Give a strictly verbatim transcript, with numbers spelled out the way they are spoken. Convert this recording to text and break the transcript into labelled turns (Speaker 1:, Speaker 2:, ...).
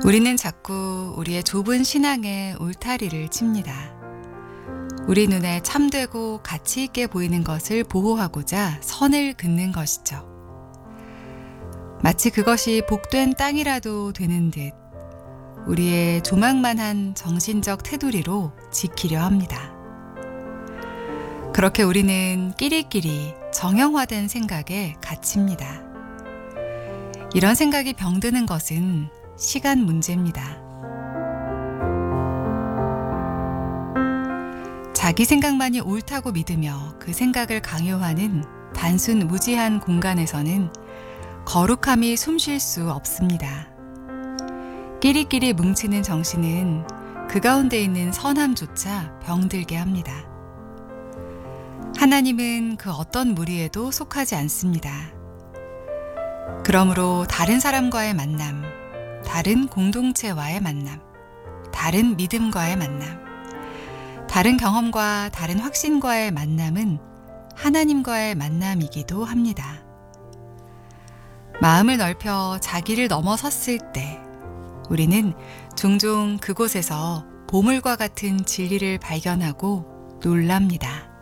Speaker 1: 우리는 자꾸 우리의 좁은 신앙에 울타리를 칩니다. 우리 눈에 참되고 가치 있게 보이는 것을 보호하고자 선을 긋는 것이죠. 마치 그것이 복된 땅이라도 되는 듯 우리의 조망만한 정신적 테두리로 지키려 합니다. 그렇게 우리는 끼리끼리 정형화된 생각에 갇힙니다. 이런 생각이 병드는 것은 시간 문제입니다. 자기 생각만이 옳다고 믿으며 그 생각을 강요하는 단순 무지한 공간에서는 거룩함이 숨쉴 수 없습니다. 끼리끼리 뭉치는 정신은 그 가운데 있는 선함조차 병들게 합니다. 하나님은 그 어떤 무리에도 속하지 않습니다. 그러므로 다른 사람과의 만남, 다른 공동체와의 만남, 다른 믿음과의 만남, 다른 경험과 다른 확신과의 만남은 하나님과의 만남이기도 합니다. 마음을 넓혀 자기를 넘어섰을 때 우리는 종종 그곳에서 보물과 같은 진리를 발견하고 놀랍니다.